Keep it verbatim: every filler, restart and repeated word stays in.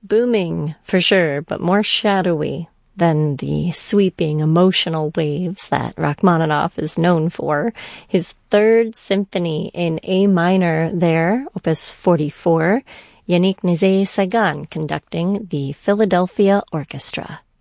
Booming, for sure, but more shadowy than the sweeping emotional waves that Rachmaninoff is known for. His third symphony in A minor there, Opus forty-four, Yannick Nézet-Séguin conducting the Philadelphia Orchestra.